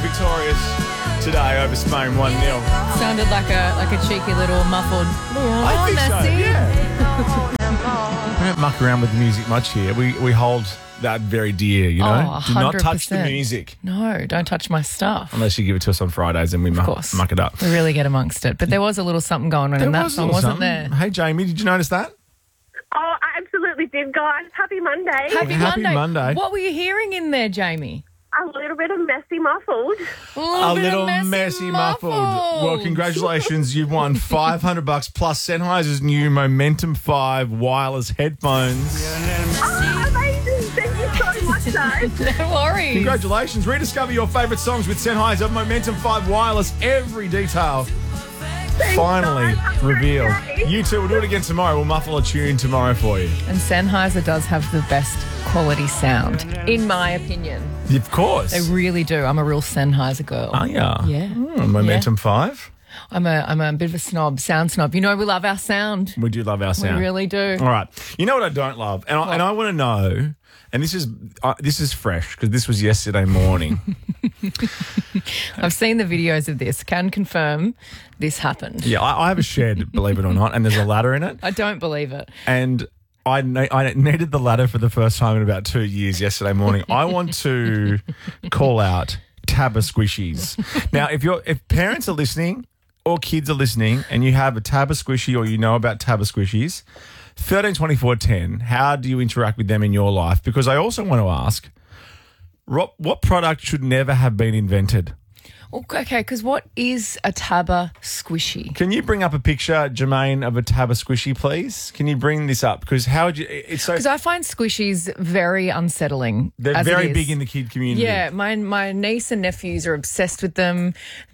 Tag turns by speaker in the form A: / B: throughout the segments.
A: victorious today over Spain 1-0.
B: Sounded like a cheeky little muffled.
A: I think so,
B: Messi.
A: yeah. We don't muck around with the music much here. We hold that very dear, you know.
B: Oh,
A: Do not touch the
B: 100%.
A: music.
B: No, don't touch my stuff.
A: Unless you give it to us on Fridays and we muck it up.
B: We really get amongst it. But there was a little something going on in that song, wasn't there?
A: Hey, Jamie, did you notice that?
C: Oh, I absolutely did, guys. Happy Monday.
A: Happy Monday.
B: What were you hearing in there, Jamie?
C: A little bit of messy muffled.
A: A little messy muffled. Well, congratulations. You've won $500 plus Sennheiser's new Momentum 5 wireless headphones.
C: Oh, amazing. Thank you so much, guys.
B: No worries.
A: Congratulations. Rediscover your favourite songs with Sennheiser Momentum 5 wireless. Every detail finally
C: guys. Have a great
A: revealed.
C: day.
A: You two, we'll do it again tomorrow. We'll muffle a tune tomorrow for you.
B: And Sennheiser does have the best quality sound, in my opinion.
A: Of course.
B: They really do. I'm a real Sennheiser girl.
A: Oh, yeah.
B: Yeah.
A: Momentum 5.
B: I'm a bit of a sound snob. You know, we love our sound.
A: We do love our sound.
B: We really do.
A: All right. You know what I don't love? And I want to know, and this is fresh because this was yesterday morning.
B: I've seen the videos of this. Can confirm this happened.
A: Yeah, I have a shed, believe it or not, and there's a ladder in it.
B: I don't believe it.
A: And I needed the ladder for the first time in about 2 years yesterday morning. I want to call out Tabba Squishies. Now, if parents are listening or kids are listening and you have a Tabba Squishy or you know about Tabba Squishies, 13 24 10, how do you interact with them in your life? Because I also want to ask, what product should never have been invented?
B: Okay, because what is a Tabba Squishy?
A: Can you bring up a picture, Jermaine, of a Tabba Squishy, please? Can you bring this up? Because how would you... It's so...
B: Because I find squishies very unsettling.
A: They're
B: as
A: very
B: it is.
A: big in the kid community.
B: Yeah, my niece and nephews are obsessed with them.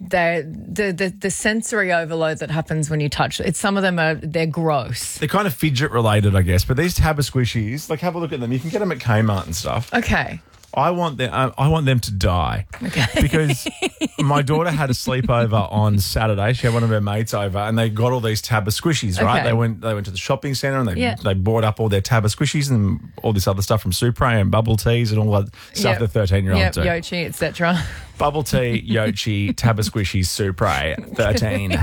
B: The sensory overload that happens when you touch it. Some of them they're gross.
A: They're kind of fidget related, I guess. But these Tabba Squishies, like, have a look at them. You can get them at Kmart and stuff.
B: Okay.
A: I want them to die. Okay. Because my daughter had a sleepover on Saturday. She had one of her mates over, and they got all these Tabba Squishies. Right?
B: Okay.
A: They went to the shopping centre and they bought up all their Tabba Squishies and all this other stuff from Supre and bubble teas and all that stuff the 13-year-olds do.
B: Yochi, etc.
A: Bubble tea, Yochi, Tabba Squishies, Supre, 13.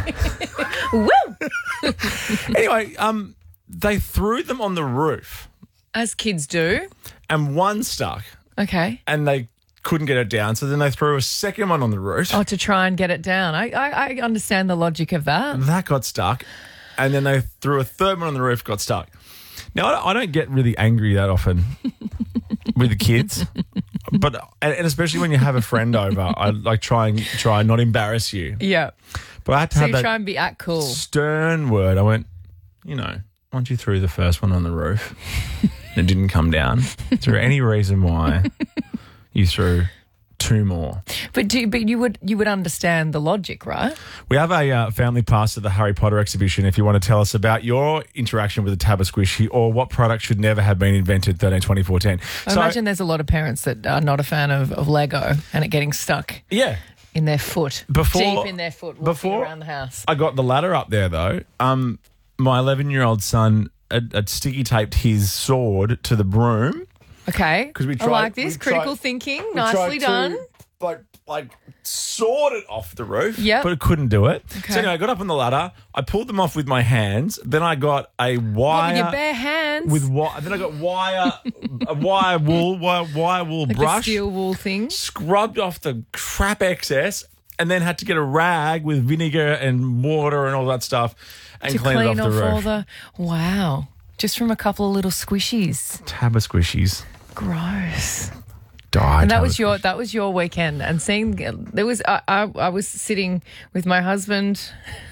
B: Woo!
A: Anyway, they threw them on the roof,
B: As kids do.
A: and one stuck.
B: Okay.
A: And they couldn't get it down, so then they threw a second one on the roof.
B: Oh, to try and get it down. I understand the logic of that.
A: That got stuck, and then they threw a third one on the roof, got stuck. Now, I don't get really angry that often with the kids, and especially when you have a friend over, I like try and not embarrass you.
B: Yeah.
A: But I had to
B: So
A: have
B: you
A: that
B: try and be cool.
A: stern word. I went, once you threw the first one on the roof, and it didn't come down. Is there any reason why you threw two more?
B: But you would understand the logic, right?
A: We have a family pass to the Harry Potter exhibition if you want to tell us about your interaction with a Tabba Squishy or what product should never have been invented, 13 24 10.
B: I imagine there's a lot of parents that are not a fan of Lego and it getting stuck
A: Yeah.
B: in their foot, deep in their foot, walking around the house.
A: I got the ladder up there, though. My 11-year-old son had sticky taped his sword to the broom.
B: Okay.
A: Because we
B: I like this. Critical thinking. Nicely done.
A: Like sawed it off the roof.
B: Yep.
A: But it couldn't do it.
B: Okay.
A: So anyway, I got up on the ladder. I pulled them off with my hands. Then I got a wire.
B: What, with your bare hands?
A: Then I got wire wool
B: like
A: brush.
B: a steel wool thing.
A: Scrubbed off the crap excess, and then had to get a rag with vinegar and water and all that stuff and
B: To
A: clean it off the
B: all
A: roof.
B: Wow. Just from a couple of little squishies.
A: Tabba Squishies.
B: Gross.
A: Died.
B: And that was your weekend. And seeing there was I was sitting with my husband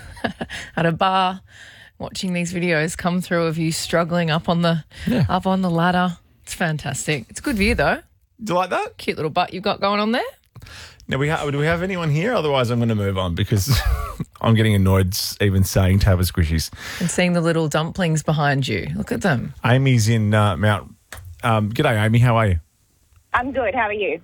B: at a bar watching these videos come through of you struggling up on the ladder. It's fantastic. It's a good view though.
A: Do you like that?
B: Cute little butt you've got going on there.
A: Now, do we have anyone here? Otherwise, I'm going to move on because I'm getting annoyed even saying Tabba Squishies.
B: And seeing the little dumplings behind you. Look at them.
A: Amy's in Mount. G'day, Amy. How are you?
C: I'm good. How are you?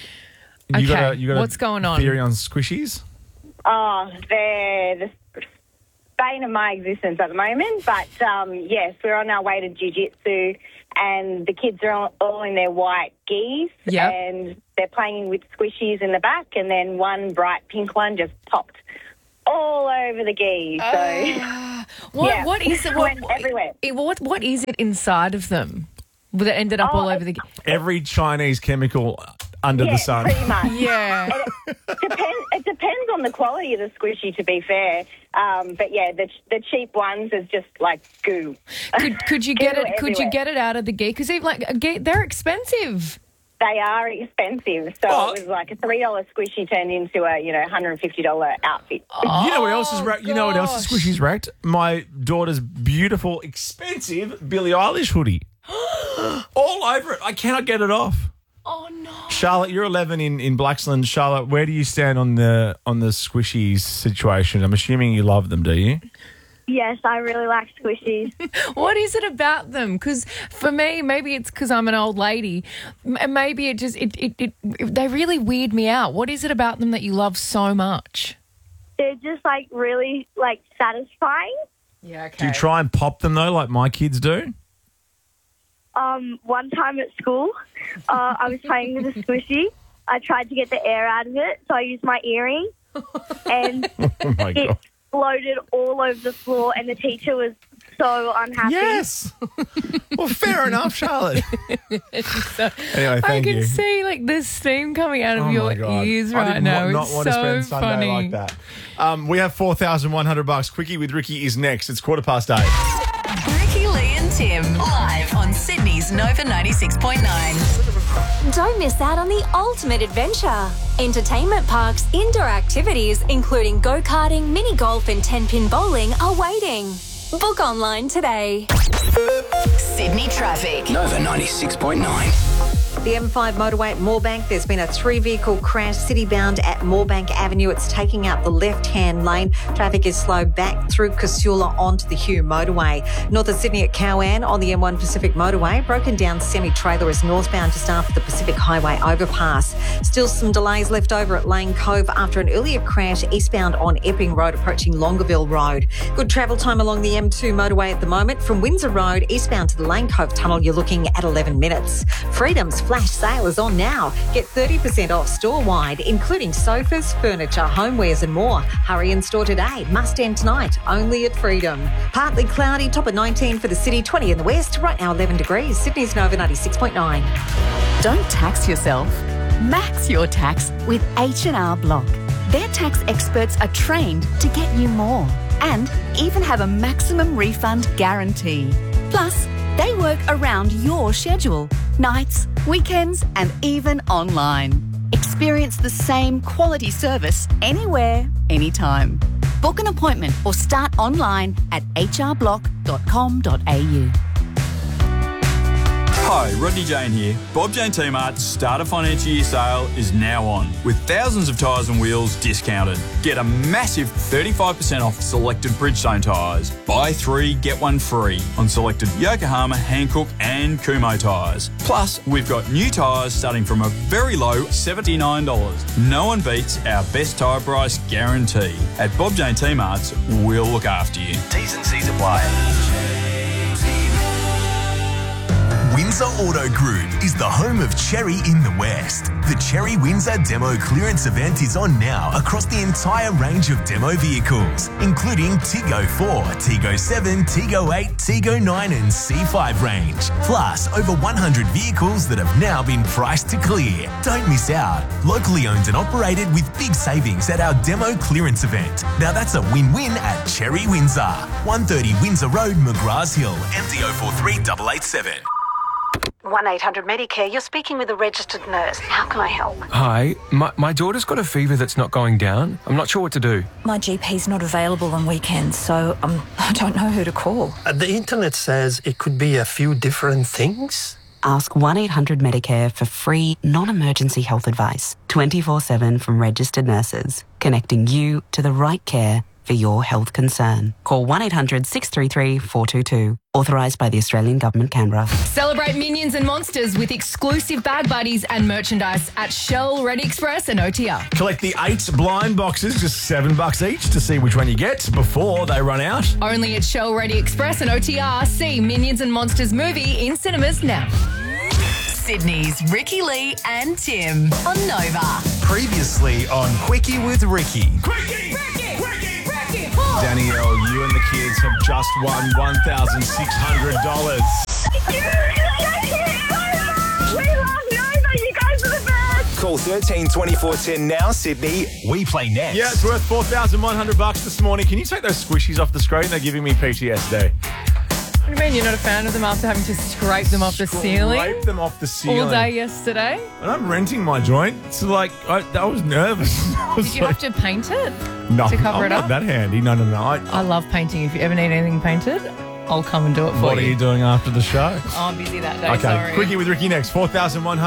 A: You got
B: Okay,
A: a
B: what's going on?
A: Theory on squishies?
C: Oh, they're the bane of my existence at the moment. But, yes, we're on our way to jiu-jitsu
D: and the kids are all in their white geese,
B: Yep.
D: and they're playing with squishies in the back, and then one bright pink one just popped all over the geese.
B: What is it?
D: Went everywhere.
B: What is it inside of them that ended up all over the?
A: Every Chinese chemical under the sun.
D: Pretty much.
B: Yeah.
D: It depends on the quality of the squishy, to be fair. But yeah, the cheap ones is just like goo.
B: Could you get
D: Goo
B: it? Could you
D: everywhere.
B: get it out of the geese? Because they're expensive.
D: They are expensive, so
A: Oh.
D: it was like a $3 squishy turned into a $150 outfit.
A: You know what else is
B: Oh,
A: racked? You know what else is
B: gosh.
A: squishy's racked? My daughter's beautiful, expensive Billie Eilish hoodie. All over it. I cannot get it off.
B: Oh no.
A: Charlotte, you're 11 in Blaxland. Charlotte, where do you stand on the squishies situation? I'm assuming you love them, do you?
C: Yes, I really like squishies.
B: What is it about them? Because for me, maybe it's because I'm an old lady. Maybe it just they really weird me out. What is it about them that you love so much?
C: They're just like really like satisfying.
B: Yeah. Okay.
A: Do you try and pop them though, like my kids do?
C: One time at school, I was playing with a squishy. I tried to get the air out of it, so I used my earring, and
A: Oh my
C: it
A: god!
C: exploded all over the floor, and the teacher was so unhappy.
A: Yes. Well, fair enough, Charlotte. Anyway,
B: I
A: thank
B: can
A: you.
B: see like the steam coming out of
A: Oh
B: your
A: my God.
B: ears
A: I
B: right
A: did
B: now.
A: not
B: It's
A: want to
B: so
A: spend Sunday
B: funny.
A: like that. We have $4,100. Quickie with Ricky is next. It's 8:15.
E: Ricky, Lee and Tim live on Sydney's Nova 96.9.
F: Don't miss out on the ultimate adventure. Entertainment parks, indoor activities, including go-karting, mini golf and 10-pin bowling are waiting. Book online today.
E: Sydney traffic.
G: Nova 96.9.
H: The M5 motorway at Moorebank, there's been a 3-vehicle crash city-bound at Moorebank Avenue. It's taking out the left-hand lane. Traffic is slow back through Casula onto the Hume motorway. North of Sydney at Cowan on the M1 Pacific motorway. Broken down semi-trailer is northbound just after the Pacific Highway overpass. Still some delays left over at Lane Cove after an earlier crash eastbound on Epping Road approaching Longueville Road. Good travel time along the M2 motorway at the moment. From Windsor Road eastbound to the Lane Cove Tunnel, you're looking at 11 minutes. Freedom's flash sale is on now. Get 30% off store-wide, including sofas, furniture, homewares and more. Hurry in store today. Must end tonight, only at Freedom. Partly cloudy, top of 19 for the city, 20 in the west. Right now 11 degrees. Sydney's Nova 96.9.
I: Don't tax yourself. Max your tax with H&R Block. Their tax experts are trained to get you more and even have a maximum refund guarantee. Plus, they work around your schedule, nights, weekends, and even online. Experience the same quality service anywhere, anytime. Book an appointment or start online at hrblock.com.au.
J: Hi, Rodney Jane here. Bob Jane T-Mart's Start a Financial Year sale is now on, with thousands of tyres and wheels discounted. Get a massive 35% off selected Bridgestone tyres. Buy 3, get 1 free on selected Yokohama, Hankook and Kumho tyres. Plus, we've got new tyres starting from a very low $79. No one beats our best tyre price guarantee. At Bob Jane T-Mart's, we'll look after you.
G: T's and C's apply.
K: Windsor Auto Group is the home of Cherry in the West. The Cherry Windsor Demo Clearance event is on now across the entire range of demo vehicles, including Tiggo 4, Tiggo 7, Tiggo 8, Tiggo 9 and C5 range. Plus, over 100 vehicles that have now been priced to clear. Don't miss out. Locally owned and operated with big savings at our Demo Clearance event. Now that's a win-win at Cherry Windsor. 130 Windsor Road, McGraths Hill, MD 043887.
L: 1-800-Medicare, you're speaking with a registered nurse. How can I help?
M: Hi, my daughter's got a fever that's not going down. I'm not sure what to do.
N: My GP's not available on weekends, so I don't know who to call.
O: The internet says it could be a few different things.
P: Ask 1-800-Medicare for free, non-emergency health advice. 24/7 from registered nurses, connecting you to the right care for your health concern. Call 1-800-633-422. Authorised by the Australian Government, Canberra.
B: Celebrate Minions and Monsters with exclusive bag buddies and merchandise at Shell, Ready Express and OTR.
A: Collect the 8 blind boxes, just $7 each, to see which one you get before they run out.
B: Only at Shell, Ready Express and OTR. See Minions and Monsters movie in cinemas now.
E: Sydney's Ricky Lee and Tim on Nova.
K: Previously on Quickie with Ricky.
A: Danielle, you and the kids have just won $1,600.
C: We love Nova. You guys are the best.
K: Call 13 24 10 now, Sydney. We play next.
A: Yeah, it's worth $4,100 this morning. Can you take those squishies off the screen? They're giving me PTSD.
B: What do you mean you're not a fan of them after having to scrape them off the ceiling?
A: Scrape them off the ceiling.
B: All day yesterday?
A: And I'm renting my joint. It's like, I was nervous.
B: Did you have to paint it
A: No,
B: to cover
A: I'm
B: it
A: not
B: up?
A: that handy. No.
B: I love painting. If you ever need anything painted, I'll come and do it for you.
A: What are you doing after the show?
B: Oh, I'm busy that day,
A: Okay,
B: sorry.
A: Quickie with Ricky next. $4,100.